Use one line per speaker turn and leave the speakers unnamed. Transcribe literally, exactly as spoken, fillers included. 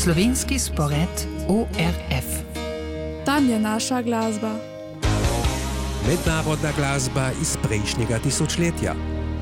Slovenski spored O R F.
Tam je naša glasba.
Mednarodna glasba iz prejšnjega tisočletja.